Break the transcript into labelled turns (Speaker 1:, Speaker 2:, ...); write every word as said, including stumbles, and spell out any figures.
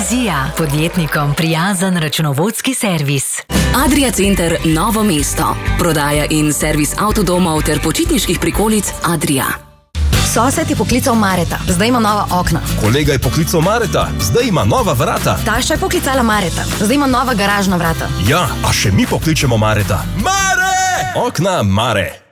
Speaker 1: Vizija. Podjetnikom prijazen računovodski servis.
Speaker 2: Adria Center Novo mesto. Prodaja in servis avtodomov ter počitniških prikolic Adria.
Speaker 3: Sosed je poklical Mareta, zdaj ima nova okna.
Speaker 4: Kolega je poklical Mareta, zdaj ima nova vrata.
Speaker 3: Taša je poklicala Mareta, zdaj ima nova garažna vrata.
Speaker 4: Ja, a še mi pokličemo Mareta. Mare! Okna Mare.